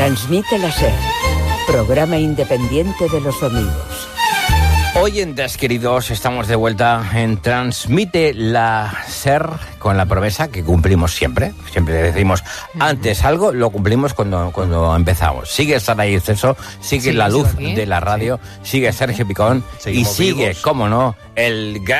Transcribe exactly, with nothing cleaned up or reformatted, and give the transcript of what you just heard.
Transmite la SER, programa independiente de los domingos. Oyentes queridos, estamos de vuelta en Transmite la SER con la promesa que cumplimos siempre. Siempre decimos antes algo, lo cumplimos cuando, cuando empezamos. Sigue Saray Exceso, sigue Sí, la luz sigo aquí. de la radio, sigue Sergio Picón Seguimos y sigue, vivos. cómo no, el gran